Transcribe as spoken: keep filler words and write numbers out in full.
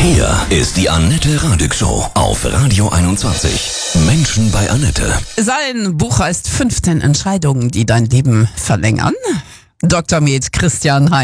Hier ist die Annette Radig Show auf Radio einundzwanzig. Menschen bei Annette. Sein Buch heißt fünfzehn Entscheidungen, die dein Leben verlängern. Doktor Med Christian Hein.